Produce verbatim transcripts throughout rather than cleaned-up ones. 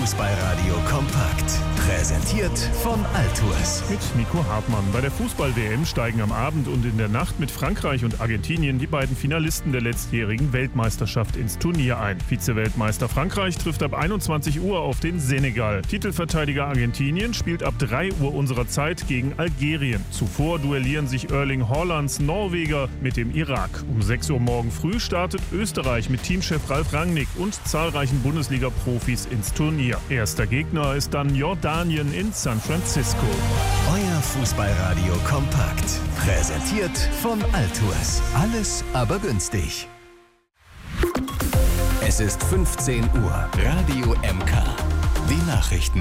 Fußballradio kompakt. Präsentiert von Altours. Mit Nico Hartmann. Bei der Fußball-W M steigen am Abend und in der Nacht mit Frankreich und Argentinien die beiden Finalisten der letztjährigen Weltmeisterschaft ins Turnier ein. Vize-Weltmeister Frankreich trifft ab einundzwanzig Uhr auf den Senegal. Titelverteidiger Argentinien spielt ab drei Uhr unserer Zeit gegen Algerien. Zuvor duellieren sich Erling Haalands Norweger mit dem Irak. Um sechs Uhr morgen früh startet Österreich mit Teamchef Ralf Rangnick und zahlreichen Bundesliga-Profis ins Turnier. Erster Gegner ist dann Jordanien in San Francisco. Euer Fußballradio kompakt. Präsentiert von Altours. Alles aber günstig. Es ist fünfzehn Uhr. Radio M K. Die Nachrichten.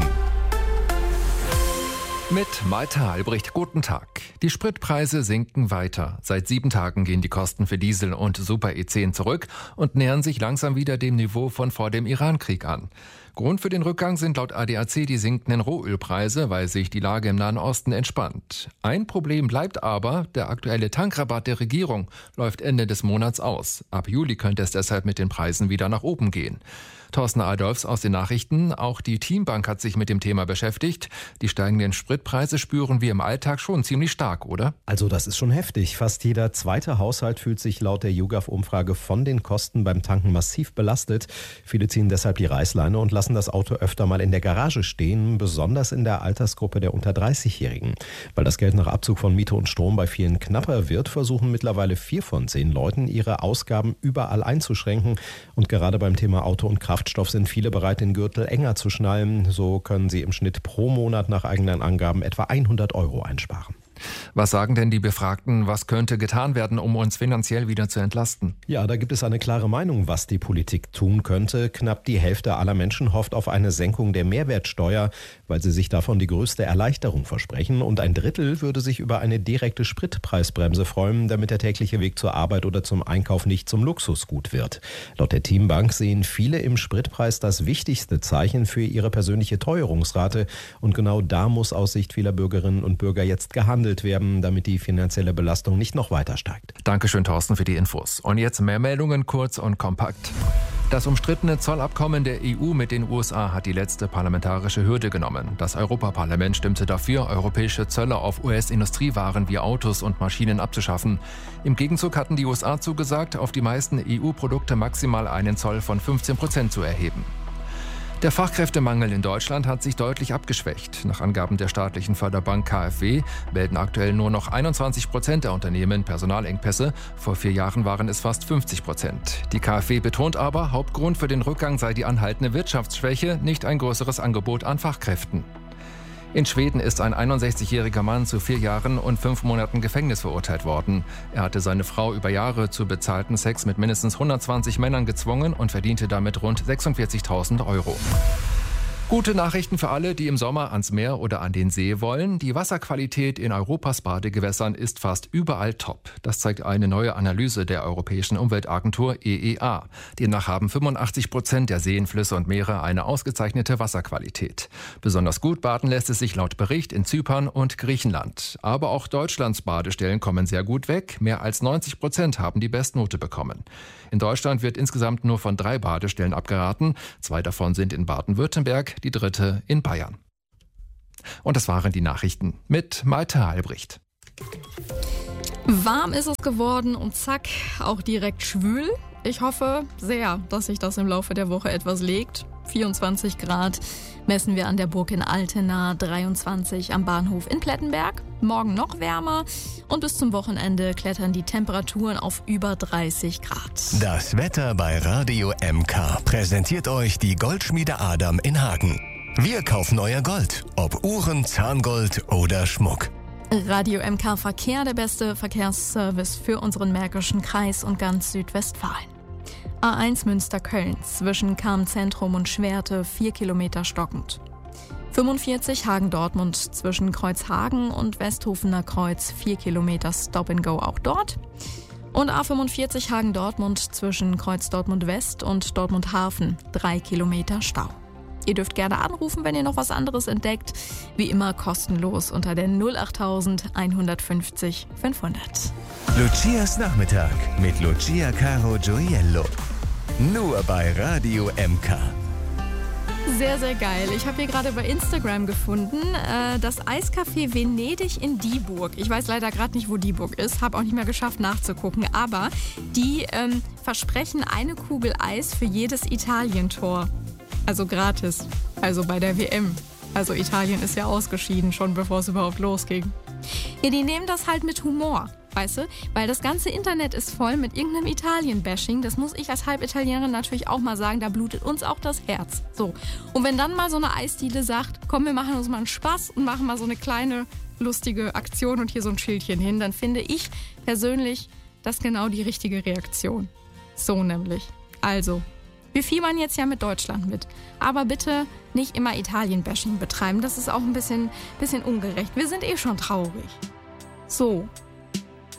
Mit Malte Albrecht, guten Tag. Die Spritpreise sinken weiter. Seit sieben Tagen gehen die Kosten für Diesel und Super E zehn zurück und nähern sich langsam wieder dem Niveau von vor dem Iran-Krieg an. Grund für den Rückgang sind laut A D A C die sinkenden Rohölpreise, weil sich die Lage im Nahen Osten entspannt. Ein Problem bleibt aber, der aktuelle Tankrabatt der Regierung läuft Ende des Monats aus. Ab Juli könnte es deshalb mit den Preisen wieder nach oben gehen. Thorsten Adolfs aus den Nachrichten. Auch die Teambank hat sich mit dem Thema beschäftigt. Die steigenden Spritpreise spüren wir im Alltag schon ziemlich stark, oder? Also das ist schon heftig. Fast jeder zweite Haushalt fühlt sich laut der YouGov-Umfrage von den Kosten beim Tanken massiv belastet. Viele ziehen deshalb die Reißleine und lassen das Auto öfter mal in der Garage stehen, besonders in der Altersgruppe der unter dreißigjährigen. Weil das Geld nach Abzug von Miete und Strom bei vielen knapper wird, versuchen mittlerweile vier von zehn Leuten, ihre Ausgaben überall einzuschränken. Und gerade beim Thema Auto und Kraftstoff sind viele bereit, den Gürtel enger zu schnallen. So können sie im Schnitt pro Monat nach eigenen Angaben etwa hundert Euro einsparen. Was sagen denn die Befragten? Was könnte getan werden, um uns finanziell wieder zu entlasten? Ja, da gibt es eine klare Meinung, was die Politik tun könnte. Knapp die Hälfte aller Menschen hofft auf eine Senkung der Mehrwertsteuer, weil sie sich davon die größte Erleichterung versprechen. Und ein Drittel würde sich über eine direkte Spritpreisbremse freuen, damit der tägliche Weg zur Arbeit oder zum Einkauf nicht zum Luxusgut wird. Laut der Teambank sehen viele im Spritpreis das wichtigste Zeichen für ihre persönliche Teuerungsrate. Und genau da muss aus Sicht vieler Bürgerinnen und Bürger jetzt gehandelt werden, damit die finanzielle Belastung nicht noch weiter steigt. Dankeschön, Thorsten, für die Infos. Und jetzt mehr Meldungen, kurz und kompakt. Das umstrittene Zollabkommen der E U mit den U S A hat die letzte parlamentarische Hürde genommen. Das Europaparlament stimmte dafür, europäische Zölle auf U S-Industriewaren wie Autos und Maschinen abzuschaffen. Im Gegenzug hatten die U S A zugesagt, auf die meisten E U-Produkte maximal einen Zoll von fünfzehn Prozent zu erheben. Der Fachkräftemangel in Deutschland hat sich deutlich abgeschwächt. Nach Angaben der staatlichen Förderbank K f W melden aktuell nur noch einundzwanzig Prozent der Unternehmen Personalengpässe. Vor vier Jahren waren es fast fünfzig Prozent. Die K f W betont aber, Hauptgrund für den Rückgang sei die anhaltende Wirtschaftsschwäche, nicht ein größeres Angebot an Fachkräften. In Schweden ist ein einundsechzigjähriger Mann zu vier Jahren und fünf Monaten Gefängnis verurteilt worden. Er hatte seine Frau über Jahre zu bezahlten Sex mit mindestens hundertzwanzig Männern gezwungen und verdiente damit rund sechsundvierzigtausend Euro. Gute Nachrichten für alle, die im Sommer ans Meer oder an den See wollen. Die Wasserqualität in Europas Badegewässern ist fast überall top. Das zeigt eine neue Analyse der Europäischen Umweltagentur E E A. Demnach haben fünfundachtzig Prozent der Seen, Flüsse und Meere eine ausgezeichnete Wasserqualität. Besonders gut baden lässt es sich laut Bericht in Zypern und Griechenland. Aber auch Deutschlands Badestellen kommen sehr gut weg. Mehr als neunzig Prozent haben die Bestnote bekommen. In Deutschland wird insgesamt nur von drei Badestellen abgeraten. Zwei davon sind in Baden-Württemberg, die dritte in Bayern. Und das waren die Nachrichten mit Malte Albrecht. Warm ist es geworden und zack, auch direkt schwül. Ich hoffe sehr, dass sich das im Laufe der Woche etwas legt. vierundzwanzig Grad messen wir an der Burg in Altena, dreiundzwanzig am Bahnhof in Plettenberg. Morgen noch wärmer und bis zum Wochenende klettern die Temperaturen auf über dreißig Grad. Das Wetter bei Radio M K präsentiert euch die Goldschmiede Adam in Hagen. Wir kaufen euer Gold, ob Uhren, Zahngold oder Schmuck. Radio M K Verkehr, der beste Verkehrsservice für unseren Märkischen Kreis und ganz Südwestfalen. A eins Münster-Köln zwischen Cham-Zentrum und Schwerte vier Kilometer stockend. fünfundvierzig Hagen-Dortmund zwischen Kreuzhagen und Westhofener Kreuz vier Kilometer Stop-and-Go auch dort. Und A fünfundvierzig Hagen-Dortmund zwischen Kreuz Dortmund West und Dortmund Hafen drei Kilometer Stau. Ihr dürft gerne anrufen, wenn ihr noch was anderes entdeckt. Wie immer kostenlos unter der null acht eins fünfzig fünfhundert. Lucias Nachmittag mit Lucia Caro Gioiello. Nur bei Radio M K. Sehr, sehr geil. Ich habe hier gerade bei Instagram gefunden, äh, das Eiscafé Venedig in Dieburg. Ich weiß leider gerade nicht, wo Dieburg ist, habe auch nicht mehr geschafft nachzugucken, aber die ähm, versprechen eine Kugel Eis für jedes Italien-Tor. Also gratis. Also bei der W M. Also Italien ist ja ausgeschieden, schon bevor es überhaupt losging. Ja, die nehmen das halt mit Humor. Weißt du? Weil das ganze Internet ist voll mit irgendeinem Italien-Bashing. Das muss ich als Halbitalienerin natürlich auch mal sagen. Da blutet uns auch das Herz. So. Und wenn dann mal so eine Eisdiele sagt, komm, wir machen uns mal einen Spaß und machen mal so eine kleine, lustige Aktion und hier so ein Schildchen hin, dann finde ich persönlich das genau die richtige Reaktion. So nämlich. Also, wir fiebern jetzt ja mit Deutschland mit. Aber bitte nicht immer Italien-Bashing betreiben. Das ist auch ein bisschen, bisschen ungerecht. Wir sind eh schon traurig. So.